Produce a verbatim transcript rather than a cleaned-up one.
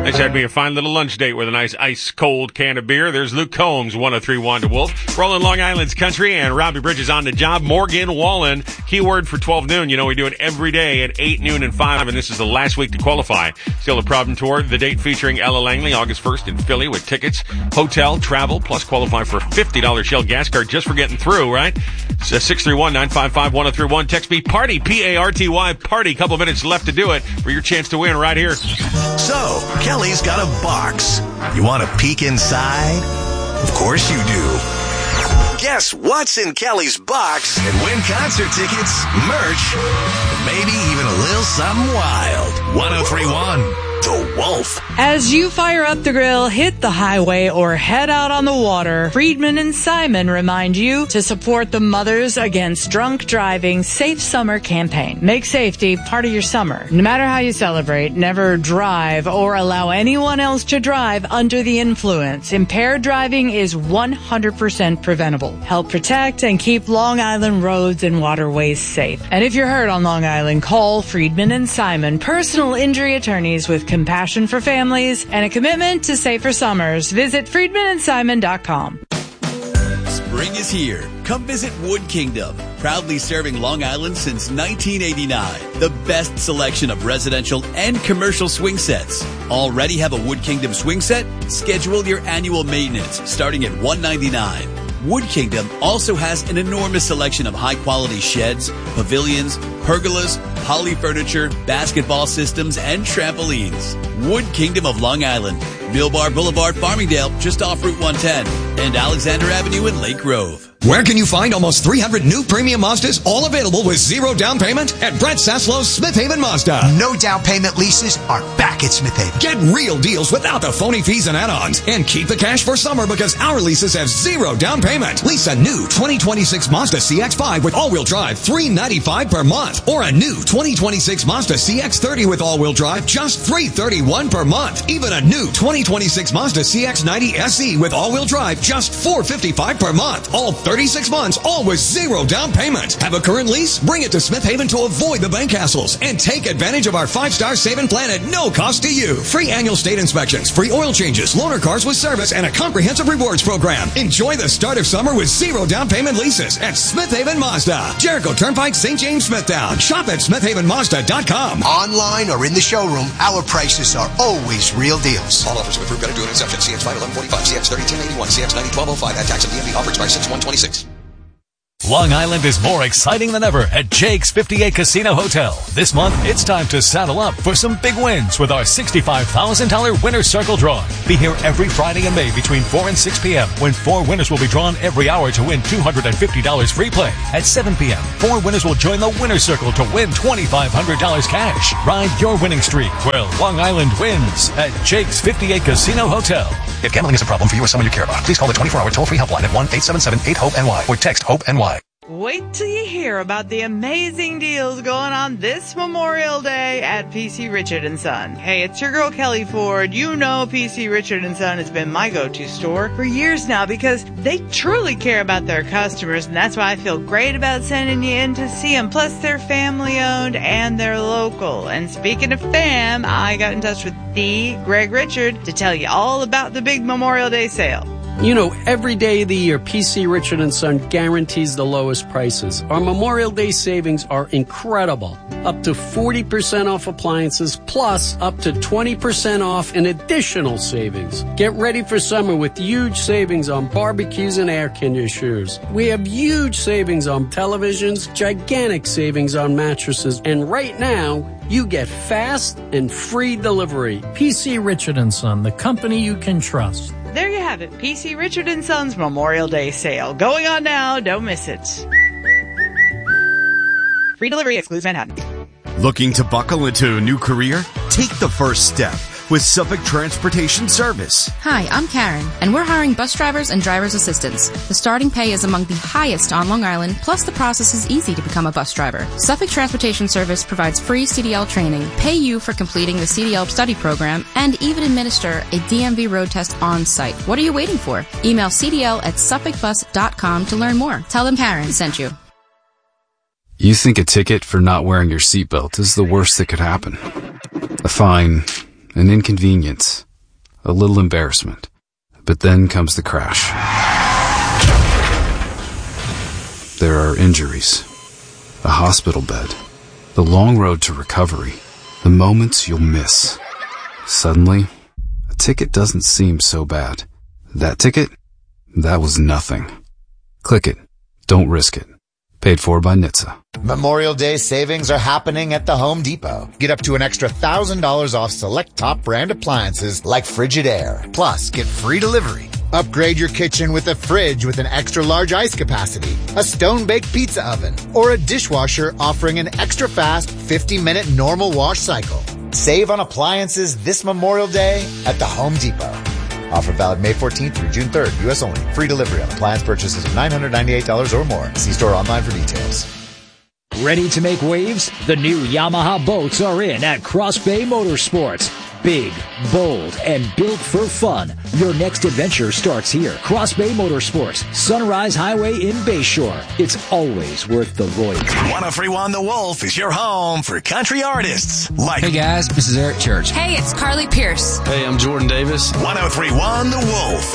Nice had me a fine little lunch date with a nice ice-cold can of beer. There's Luke Combs, one oh three Wanda Wolf. Rolling Long Island's country, and Robbie Bridges on the job. Morgan Wallen, keyword for twelve noon. You know, we do it every day at eight, noon, and five, and this is the last week to qualify. Still a Problem Tour, the date featuring Ella Langley, August first in Philly with tickets, hotel, travel, plus qualify for a fifty dollars Shell gas card just for getting through, right? six three one, nine five five, one oh three one. Text me PARTY, P A R T Y, PARTY. Couple minutes left to do it for your chance to win right here. So, Kelly's got a box. You want to peek inside? Of course you do. Guess what's in Kelly's box and win concert tickets, merch, and maybe even a little something wild. one oh three one. The Wolf. As you fire up the grill, hit the highway, or head out on the water, Friedman and Simon remind you to support the Mothers Against Drunk Driving Safe Summer campaign. Make safety part of your summer. No matter how you celebrate, never drive or allow anyone else to drive under the influence. Impaired driving is one hundred percent preventable. Help protect and keep Long Island roads and waterways safe. And if you're hurt on Long Island, call Friedman and Simon, personal injury attorneys with compassion for families and a commitment to safer summers. Visit friedman and simon dot com. Spring is here. Come visit Wood Kingdom, proudly serving Long Island since nineteen eighty-nine. The best selection of residential and commercial swing sets. Already have a Wood Kingdom swing set? Schedule your annual maintenance starting at one hundred ninety-nine dollars. Wood Kingdom also has an enormous selection of high-quality sheds, pavilions, pergolas, poly furniture, basketball systems, and trampolines. Wood Kingdom of Long Island, Millbar Boulevard, Farmingdale, just off Route one ten, and Alexander Avenue in Lake Grove. Where can you find almost three hundred new premium Mazdas, all available with zero down payment? At Brett Saslow's Smith Haven Mazda. No down payment leases are back at Smith Haven. Get real deals without the phony fees and add-ons. And keep the cash for summer because our leases have zero down payment. Lease a new twenty twenty-six Mazda C X five with all-wheel drive, three hundred ninety-five dollars per month. Or a new twenty twenty-six Mazda C X thirty with all-wheel drive, just three hundred thirty-one dollars per month. Even a new twenty twenty-six Mazda C X ninety S E with all-wheel drive, just four hundred fifty-five dollars per month. All thirty-six months, all with zero down payment. Have a current lease? Bring it to Smith Haven to avoid the bank hassles and take advantage of our five-star saving plan at no cost to you. Free annual state inspections, free oil changes, loaner cars with service, and a comprehensive rewards program. Enjoy the start of summer with zero down payment leases at Smith Haven Mazda. Jericho Turnpike, Saint James, Smithtown. Shop at smith haven mazda dot com. Online or in the showroom, our prices are always real deals. All offers with approved credit to an exception. C X five eleven forty-five, C X thirty ten eighty-one, C X ninety twelve oh five. Add tax and D M V. Offer expires six one twenty-six. Long Island is more exciting than ever at Jake's fifty-eight Casino Hotel. This month, it's time to saddle up for some big wins with our sixty-five thousand dollars Winner's Circle Draw. Be here every Friday in May between four and six p.m. when four winners will be drawn every hour to win two hundred fifty dollars free play. At seven p.m., four winners will join the Winner's Circle to win twenty-five hundred dollars cash. Ride your winning streak where Long Island wins at Jake's fifty-eight Casino Hotel. If gambling is a problem for you or someone you care about, please call the twenty-four hour toll-free helpline at one eight seven seven eight hope N Y or text HOPE-N Y. Wait till you hear about the amazing deals going on this Memorial Day at P C Richard and Son. Hey, it's your girl Kelly Ford. You know P C Richard and Son has been my go-to store for years now because they truly care about their customers, and that's why I feel great about sending you in to see them. Plus, they're family-owned and they're local. And speaking of fam, I got in touch with the Greg Richard to tell you all about the big Memorial Day sale. You know, every day of the year, P C Richard and Son guarantees the lowest prices. Our Memorial Day savings are incredible. Up to forty percent off appliances, plus up to twenty percent off in additional savings. Get ready for summer with huge savings on barbecues and air conditioners. We have huge savings on televisions, gigantic savings on mattresses, and right now, you get fast and free delivery. P C Richard and Son, the company you can trust. There you have it, P C Richard and Son's Memorial Day sale. Going on now, don't miss it. Free delivery excludes Manhattan. Looking to buckle into a new career? Take the first step with Suffolk Transportation Service. Hi, I'm Karen, and we're hiring bus drivers and driver's assistants. The starting pay is among the highest on Long Island, plus the process is easy to become a bus driver. Suffolk Transportation Service provides free C D L training, pay you for completing the C D L study program, and even administer a D M V road test on site. What are you waiting for? Email C D L at suffolk bus dot com to learn more. Tell them Karen sent you. You think a ticket for not wearing your seatbelt is the worst that could happen. A fine an inconvenience, a little embarrassment. But then comes the crash. There are injuries, a hospital bed, the long road to recovery, the moments you'll miss. Suddenly, a ticket doesn't seem so bad. That ticket? That was nothing. Click it. Don't risk it. Paid for by N H T S A. Memorial Day savings are happening at the Home Depot. Get up to an extra one thousand dollars off select top brand appliances like Frigidaire. Plus, get free delivery. Upgrade your kitchen with a fridge with an extra large ice capacity, a stone-baked pizza oven, or a dishwasher offering an extra fast fifty minute normal wash cycle. Save on appliances this Memorial Day at the Home Depot. Offer valid May fourteenth through June third. U S only. Free delivery on appliance purchases of nine hundred ninety-eight dollars or more. See store online for details. Ready to make waves? The new Yamaha boats are in at Cross Bay Motorsports. Big, bold, and built for fun. Your next adventure starts here. Cross Bay Motorsports, Sunrise Highway in Bayshore. It's always worth the voyage. one oh three point one The Wolf is your home for country artists like... Hey guys, this is Eric Church. Hey, it's Carly Pierce. Hey, I'm Jordan Davis. one oh three point one The Wolf.